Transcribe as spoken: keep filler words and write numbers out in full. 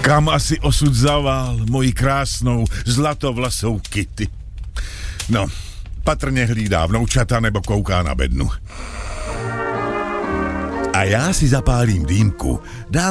Kam asi osud zavál moji krásnou zlatovlasou Kitty? No, patrně hlídá vnoučata nebo kouká na bednu. A já si zapálím dýmku, dám